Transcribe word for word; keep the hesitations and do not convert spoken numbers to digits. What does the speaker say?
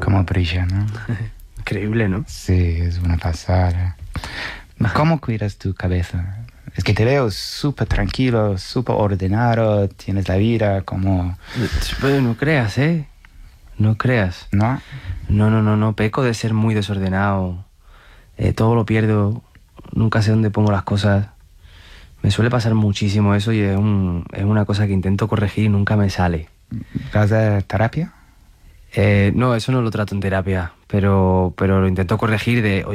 cómo brilla, ¿no? Increíble, ¿no? Sí, es una pasada. ¿Cómo cuidas tu cabeza? Es que te veo súper tranquilo, súper ordenado, tienes la vida como... Pero no creas, ¿eh? No creas. ¿No? No, no, no, no. Peco de ser muy desordenado. Eh, todo lo pierdo. Nunca sé dónde pongo las cosas. Me suele pasar muchísimo eso y es, un, es una cosa que intento corregir y nunca me sale. ¿Vas a terapia? Eh, no, eso no lo trato en terapia, pero, pero lo intento corregir de...